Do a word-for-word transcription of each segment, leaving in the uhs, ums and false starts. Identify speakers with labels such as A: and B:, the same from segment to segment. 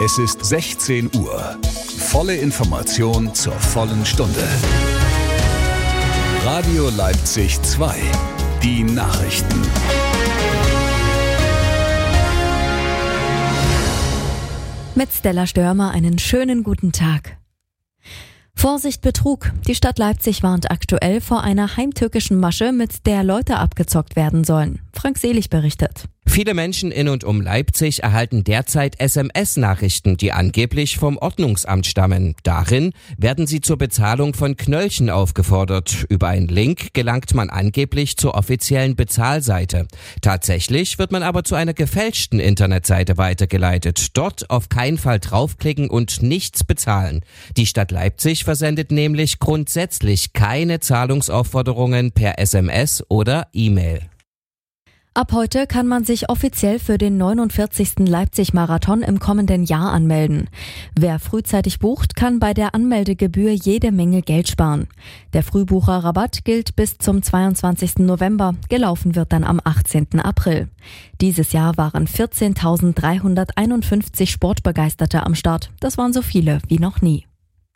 A: Es ist sechzehn Uhr. Volle Information zur vollen Stunde. Radio Leipzig zwei. Die Nachrichten.
B: Mit Stella Störmer einen schönen guten Tag. Vorsicht Betrug. Die Stadt Leipzig warnt aktuell vor einer heimtückischen Masche, mit der Leute abgezockt werden sollen. Frank Selig berichtet.
C: Viele Menschen in und um Leipzig erhalten derzeit S M S-Nachrichten, die angeblich vom Ordnungsamt stammen. Darin werden sie zur Bezahlung von Knöllchen aufgefordert. Über einen Link gelangt man angeblich zur offiziellen Bezahlseite. Tatsächlich wird man aber zu einer gefälschten Internetseite weitergeleitet. Dort auf keinen Fall draufklicken und nichts bezahlen. Die Stadt Leipzig versendet nämlich grundsätzlich keine Zahlungsaufforderungen per S M S oder E-Mail.
B: Ab heute kann man sich offiziell für den neunundvierzigsten Leipzig-Marathon im kommenden Jahr anmelden. Wer frühzeitig bucht, kann bei der Anmeldegebühr jede Menge Geld sparen. Der Frühbucherrabatt gilt bis zum zweiundzwanzigsten November. Gelaufen wird dann am achtzehnten April. Dieses Jahr waren vierzehntausenddreihunderteinundfünfzig Sportbegeisterte am Start. Das waren so viele wie noch nie.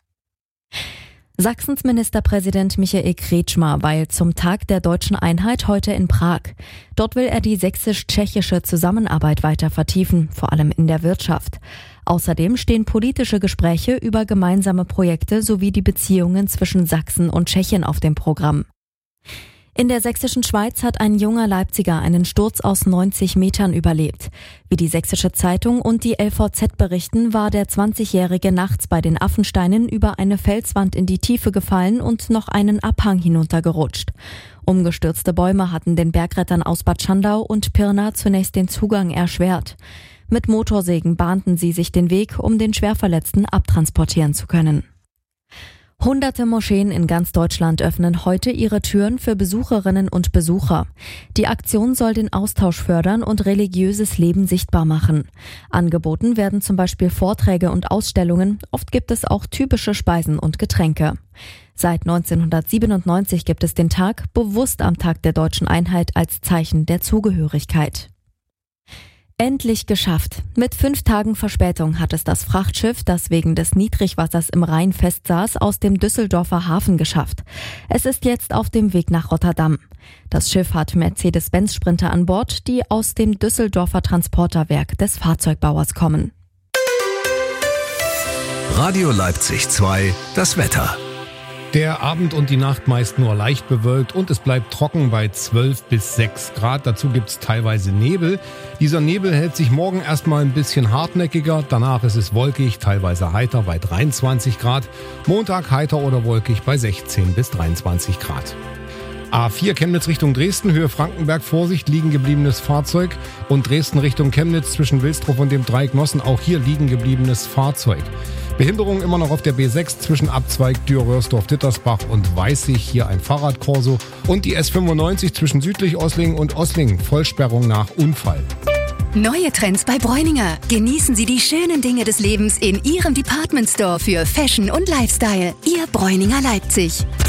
B: Sachsens Ministerpräsident Michael Kretschmer weilt zum Tag der deutschen Einheit heute in Prag. Dort will er die sächsisch-tschechische Zusammenarbeit weiter vertiefen, vor allem in der Wirtschaft. Außerdem stehen politische Gespräche über gemeinsame Projekte sowie die Beziehungen zwischen Sachsen und Tschechien auf dem Programm. In der sächsischen Schweiz hat ein junger Leipziger einen Sturz aus neunzig Metern überlebt. Wie die Sächsische Zeitung und die L V Z berichten, war der zwanzigjährige nachts bei den Affensteinen über eine Felswand in die Tiefe gefallen und noch einen Abhang hinuntergerutscht. Umgestürzte Bäume hatten den Bergrettern aus Bad Schandau und Pirna zunächst den Zugang erschwert. Mit Motorsägen bahnten sie sich den Weg, um den Schwerverletzten abtransportieren zu können. Hunderte Moscheen in ganz Deutschland öffnen heute ihre Türen für Besucherinnen und Besucher. Die Aktion soll den Austausch fördern und religiöses Leben sichtbar machen. Angeboten werden zum Beispiel Vorträge und Ausstellungen. Oft gibt es auch typische Speisen und Getränke. Seit neunzehnhundertsiebenundneunzig gibt es den Tag bewusst am Tag der deutschen Einheit als Zeichen der Zugehörigkeit. Endlich geschafft. Mit fünf Tagen Verspätung hat es das Frachtschiff, das wegen des Niedrigwassers im Rhein festsaß, aus dem Düsseldorfer Hafen geschafft. Es ist jetzt auf dem Weg nach Rotterdam. Das Schiff hat Mercedes-Benz-Sprinter an Bord, die aus dem Düsseldorfer Transporterwerk des Fahrzeugbauers kommen.
A: Radio Leipzig zwei, das Wetter.
D: Der Abend und die Nacht meist nur leicht bewölkt und es bleibt trocken bei zwölf bis sechs Grad. Dazu gibt's teilweise Nebel. Dieser Nebel hält sich morgen erstmal ein bisschen hartnäckiger. Danach ist es wolkig, teilweise heiter bei dreiundzwanzig Grad. Montag heiter oder wolkig bei sechzehn bis dreiundzwanzig Grad. A vier Chemnitz Richtung Dresden, Höhe Frankenberg, Vorsicht, liegen gebliebenes Fahrzeug. Und Dresden Richtung Chemnitz zwischen Wilsdruff und dem Dreieck Nossen, auch hier liegen gebliebenes Fahrzeug. Behinderung immer noch auf der B sechs zwischen Abzweig Dürr-Röhrsdorf-Dittersbach und Weißig, hier ein Fahrradkorso. Und die S fünfundneunzig zwischen Südlich-Osslingen und Osslingen, Vollsperrung nach Unfall.
E: Neue Trends bei Bräuninger. Genießen Sie die schönen Dinge des Lebens in Ihrem Department Store für Fashion und Lifestyle. Ihr Bräuninger Leipzig.